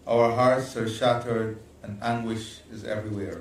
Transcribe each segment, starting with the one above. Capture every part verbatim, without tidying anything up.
Our hearts are shattered and anguish is everywhere.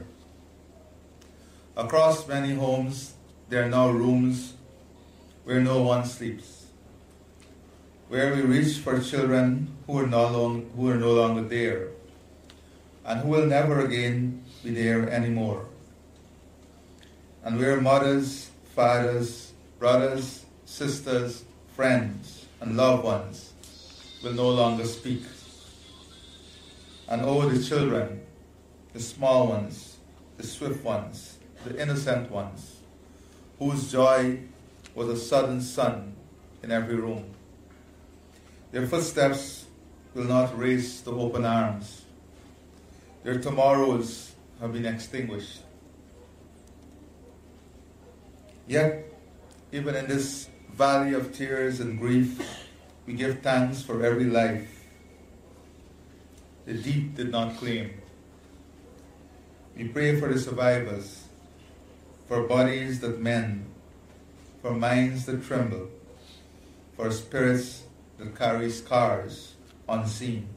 Across many homes, there are now rooms where no one sleeps, where we reach for children who are no, long, who are no longer there, and who will never again be there anymore, and where mothers, fathers, brothers, sisters, friends, and loved ones will no longer speak. And oh, the children, the small ones, the swift ones, the innocent ones, whose joy was a sudden sun in every room. Their footsteps will not race to open arms. Their tomorrows have been extinguished. Yet, even in this valley of tears and grief, we give thanks for every life the deep did not claim. We pray for the survivors, for bodies that mend, for minds that tremble, for spirits that carry scars unseen.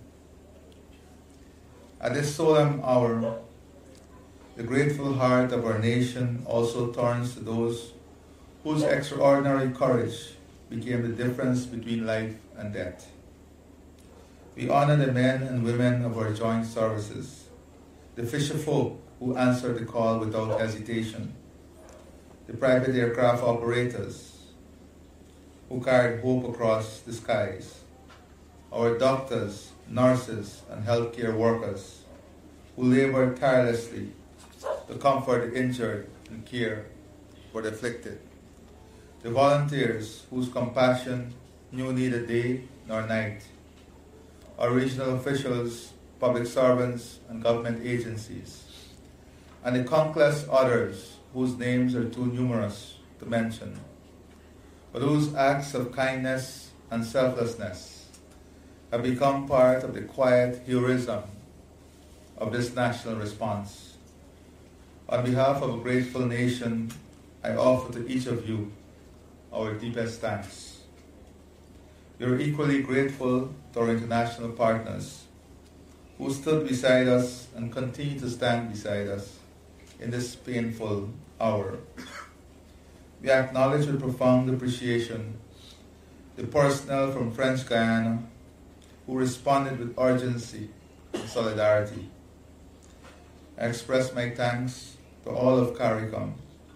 At this solemn hour, the grateful heart of our nation also turns to those whose extraordinary courage became the difference between life and death. We honor the men and women of our joint services, the fisher folk who answered the call without hesitation, the private aircraft operators who carried hope across the skies, our doctors, nurses, and healthcare workers who labored tirelessly to comfort the injured and care for the afflicted, the volunteers whose compassion knew neither day nor night, our regional officials, public servants, and government agencies, and the countless others whose names are too numerous to mention, but whose acts of kindness and selflessness have become part of the quiet heroism of this national response. On behalf of a grateful nation, I offer to each of you our deepest thanks. We are equally grateful to our international partners who stood beside us and continue to stand beside us in this painful hour. We acknowledge with profound appreciation the personnel from French Guiana who responded with urgency and solidarity. I express my thanks to all of CARICOM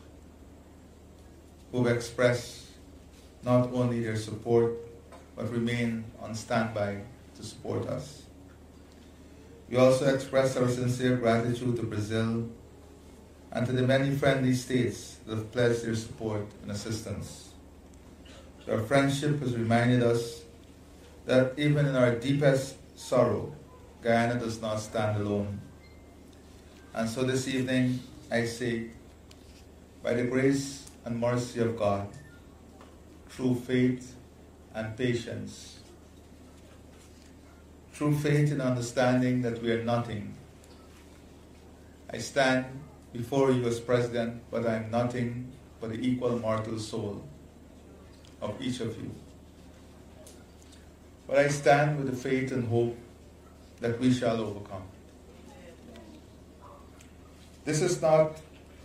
who have expressed not only their support but remain on standby to support us. We also express our sincere gratitude to Brazil and to the many friendly states that have pledged their support and assistance. Our friendship has reminded us that even in our deepest sorrow, Guyana does not stand alone. And so this evening, I say, by the grace and mercy of God, through faith and patience, through faith and understanding that we are nothing, I stand before you as President, but I am nothing but the equal mortal soul of each of you. But I stand with the faith and hope that we shall overcome. This is not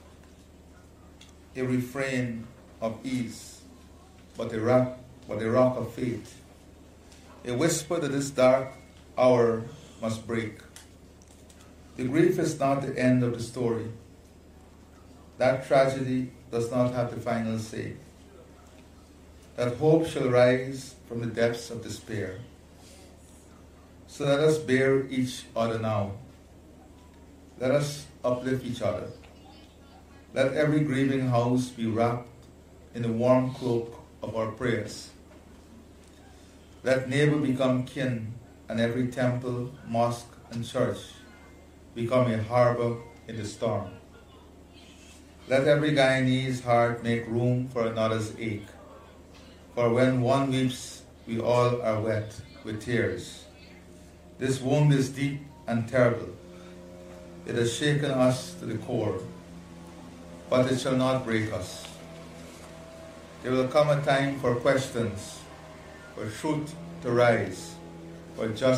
a refrain of ease, but a rock, but a rock of faith, a whisper that this dark hour must break. The grief is not the end of the story. That tragedy does not have the final say. That hope shall rise from the depths of despair. So let us bear each other now. Let us uplift each other. Let every grieving house be wrapped in the warm cloak of our prayers. Let neighbor become kin, and every temple, mosque, and church become a harbor in the storm. Let every Guyanese heart make room for another's ache. For when one weeps, we all are wet with tears. This wound is deep and terrible. It has shaken us to the core, but it shall not break us. There will come a time for questions, for truth to rise, for justice